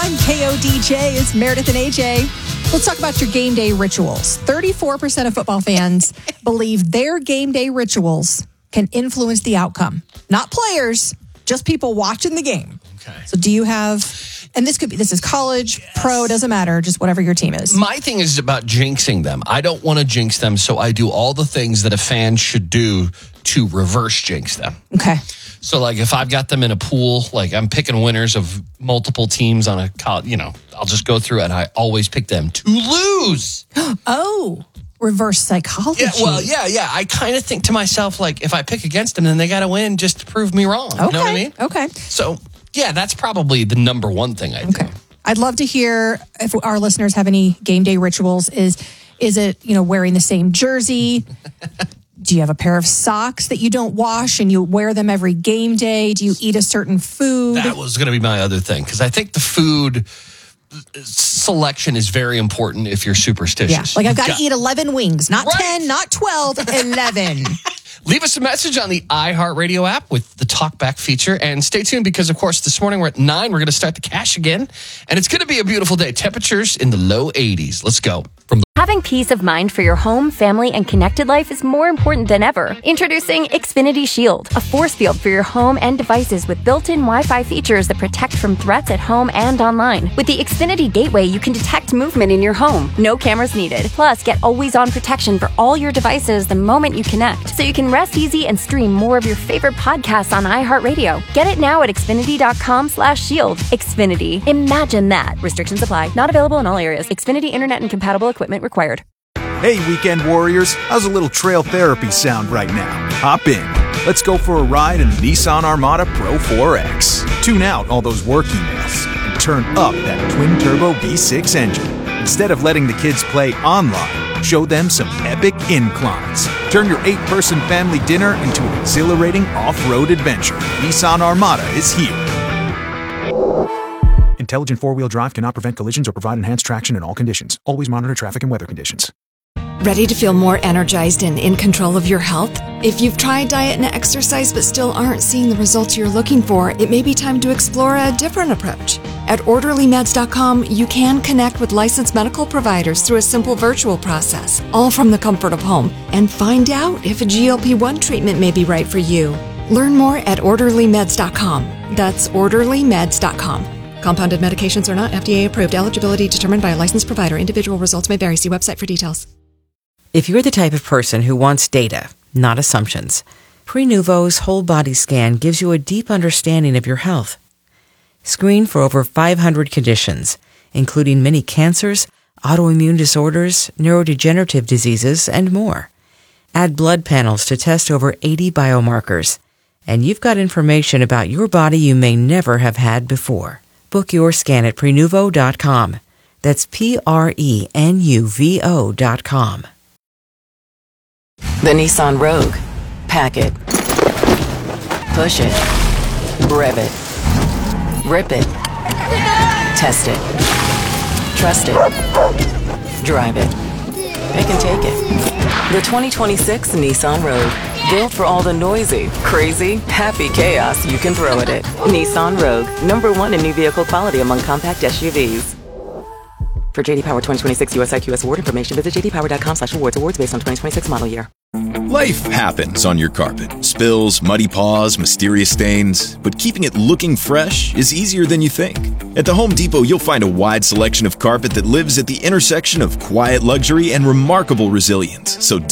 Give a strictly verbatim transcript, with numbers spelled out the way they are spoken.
on K O D J. It's Meredith and A J. Let's talk about your game day rituals. thirty-four percent of football fans believe their game day rituals can influence the outcome. Not players, just people watching the game. Okay. So do you have, and this could be, this is college, yes. pro, doesn't matter, just whatever your team is. My thing is about jinxing them. I don't want to jinx them, so I do all the things that a fan should do to reverse jinx them. Okay. So, like, if I've got them in a pool, like, I'm picking winners of multiple teams on a, college, you know, I'll just go through it, and I always pick them to lose. Oh, reverse psychology. Yeah, well, yeah, yeah. I kind of think to myself, like, if I pick against them, then they got to win just to prove me wrong. Okay. You know what I mean? Okay. So, yeah, that's probably the number one thing I do. Okay. I'd love to hear if our listeners have any game day rituals. Is is it, you know, wearing the same jersey? Do you have a pair of socks that you don't wash and you wear them every game day? Do you eat a certain food? That was going to be my other thing, because I think the food selection is very important if you're superstitious. Yeah, like I've got to eat eleven wings, not right. ten, not twelve, eleven. Leave us a message on the iHeartRadio app with the TalkBack feature. And stay tuned because, of course, this morning we're at nine. We're going to start the cash again. And it's going to be a beautiful day. Temperatures in the low eighties. Let's go. From the Having peace of mind for your home, family, and connected life is more important than ever. Introducing Xfinity Shield, a force field for your home and devices with built-in Wi-Fi features that protect from threats at home and online. With the Xfinity Gateway, you can detect movement in your home. No cameras needed. Plus, get always-on protection for all your devices the moment you connect, so you can rest easy and stream more of your favorite podcasts on iHeartRadio. Get it now at Xfinity.com slash shield. Xfinity. Imagine that. Restrictions apply. Not available in all areas. Xfinity Internet and compatible equipment required. Hey, weekend warriors. How's a little trail therapy sound right now? Hop in. Let's go for a ride in the Nissan Armada Pro four X. Tune out all those work emails and turn up that twin-turbo V six engine. Instead of letting the kids play online, show them some epic inclines. Turn your eight-person family dinner into an exhilarating off-road adventure. Nissan Armada is here. Intelligent four-wheel drive cannot prevent collisions or provide enhanced traction in all conditions. Always monitor traffic and weather conditions. Ready to feel more energized and in control of your health? If you've tried diet and exercise but still aren't seeing the results you're looking for, it may be time to explore a different approach. At orderly meds dot com, you can connect with licensed medical providers through a simple virtual process, all from the comfort of home, and find out if a G L P one treatment may be right for you. Learn more at orderly meds dot com. That's orderly meds dot com. Compounded medications are not F D A approved. Eligibility determined by a licensed provider. Individual results may vary. See website for details. If you're the type of person who wants data, not assumptions, Prenuvo's whole body scan gives you a deep understanding of your health. Screen for over five hundred conditions, including many cancers, autoimmune disorders, neurodegenerative diseases, and more. Add blood panels to test over eighty biomarkers, and you've got information about your body you may never have had before. Book your scan at Prenuvo dot com. That's P R E N U V O dot com. The Nissan Rogue. Pack it. Push it. Rev it. Rip it. Test it. Trust it. Drive it. Pick and take it. The twenty twenty-six Nissan Rogue. Built for all the noisy, crazy, happy chaos you can throw at it. Nissan Rogue. Number one in new vehicle quality among compact S U Vs. For J D Power twenty twenty-six U S I Q S award information, visit j d power dot com slash awards. Awards based on twenty twenty-six model year. Life happens on your carpet. Spills, muddy paws, mysterious stains. But keeping it looking fresh is easier than you think. At the Home Depot, you'll find a wide selection of carpet that lives at the intersection of quiet luxury and remarkable resilience. So